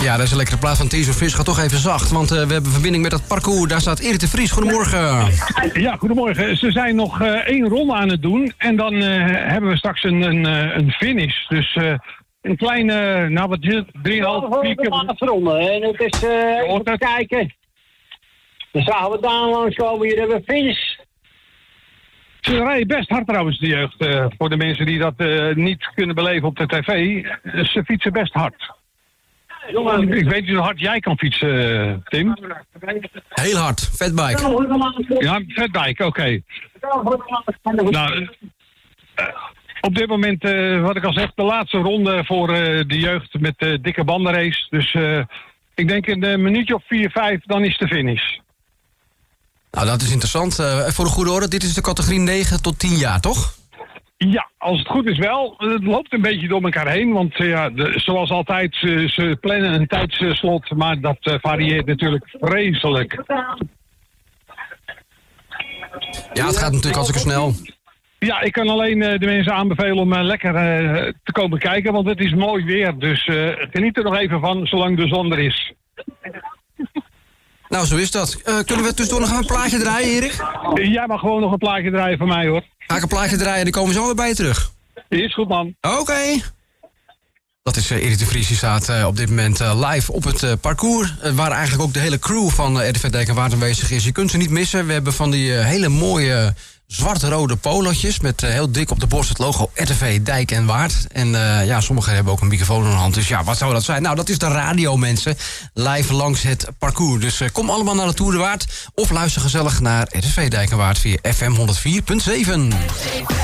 Ja, dat is een lekkere plaat van Tears of Fish. Ga toch even zacht, want we hebben verbinding met het parcours. Daar staat Erik de Vries. Goedemorgen. Ja, goedemorgen. Ze zijn nog 1 ronde aan het doen. En dan hebben we straks een finish. Dus een kleine, nou wat is het? 3,5, 4 keer. laatste ronde. En het is, even kijken. Dan zagen we daar langskomen. Hier hebben we finish. Ze rijden best hard trouwens, de jeugd. Voor de mensen die dat niet kunnen beleven op de tv. Ze fietsen best hard. Ik weet niet hoe hard jij kan fietsen, Tim. Heel hard. Fatbike. Ja, fatbike, oké. Nou, op dit moment, wat ik al zeg, de laatste ronde voor de jeugd met de dikke bandenrace. Dus ik denk een minuutje of 4, 5, dan is de finish. Nou, dat is interessant. Voor de goede orde, dit is de categorie 9 tot 10 jaar, toch? Ja, als het goed is wel. Het loopt een beetje door elkaar heen. Want zoals altijd, ze plannen een tijdsslot. Maar dat varieert natuurlijk vreselijk. Ja, het gaat natuurlijk hartstikke snel. Ja, ik kan alleen de mensen aanbevelen om lekker te komen kijken. Want het is mooi weer. Dus geniet er nog even van, zolang de zon er is. Nou, zo is dat. Kunnen we tussendoor nog een plaatje draaien, Erik? Jij mag gewoon nog een plaatje draaien van mij, hoor. Ga ik een plaatje draaien en dan komen we zo weer bij je terug. Is goed, man. Oké. Dat is Erik de Vries, die staat op dit moment live op het parcours. Waar eigenlijk ook de hele crew van RTV Dijk en Waard aanwezig is. Je kunt ze niet missen. We hebben van die hele mooie zwart-rode polootjes met heel dik op de borst het logo RTV Dijk en Waard. En ja, sommigen hebben ook een microfoon in de hand. Dus ja, wat zou dat zijn? Nou, dat is de radio, mensen. Live langs het parcours. Dus kom allemaal naar de Tour de Waard. Of luister gezellig naar RTV Dijk en Waard via FM 104.7.